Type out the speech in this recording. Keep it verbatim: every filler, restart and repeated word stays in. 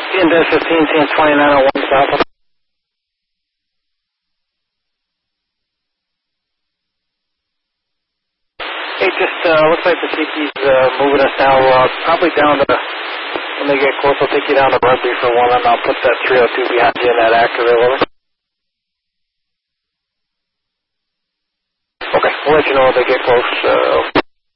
Ian Dev fifteen, Sam twenty-nine oh one south. Hey, just uh, looks like the Tiki's uh, moving us now, uh, probably down to, when they get close, I'll take you down to Rugby for one, and I'll put that three oh two behind you in that Acura, will I? Okay, we'll let you know when they get close. Uh,